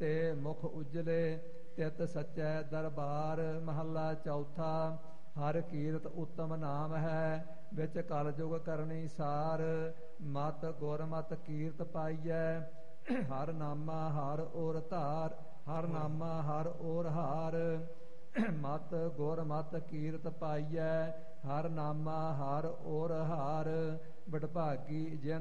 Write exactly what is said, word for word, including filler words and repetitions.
ਤੇ ਮੁਖ ਉਜਲੇ ਤਿਤ ਸਚੈ ਦਰਬਾਰ। ਮਹੱਲਾ ਚੌਥਾ। ਹਰ ਕੀਰਤ ਉੱਤਮ ਨਾਮ ਹੈ ਵਿੱਚ ਕਲ ਜੁਗ ਕਰਨੀ ਸਾਰ। ਮਤ ਗੁਰਮਤਿ ਕੀਰਤ ਪਾਈਐ ਹਰ ਨਾਮਾ ਹਰ ਔਰ ਧਾਰ। ਹਰ ਨਾਮਾ ਹਰ ਔਰ ਹਾਰ। ਮਤ ਗੁਰਮਤਿ ਕੀਰਤ ਪਾਈਐ ਹਰ ਨਾਮਾ ਹਰ ਔਰ ਹਾਰ। ਵਡਭਾਗੀ ਜਿਨ